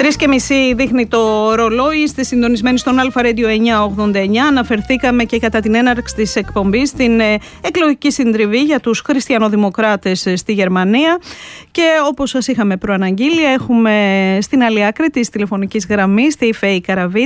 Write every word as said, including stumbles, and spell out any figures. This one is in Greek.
Τρεις και μισή δείχνει το ρολόι. Είστε συντονισμένοι στον Αλφα Radio εννιακόσια ογδόντα εννιά. Αναφερθήκαμε και κατά την έναρξη της εκπομπής στην εκλογική συντριβή για τους χριστιανοδημοκράτες στη Γερμανία. Και όπως σας είχαμε προαναγγείλει, έχουμε στην άλλη άκρη της τηλεφωνικής γραμμής τη Φέη Καραβίτη,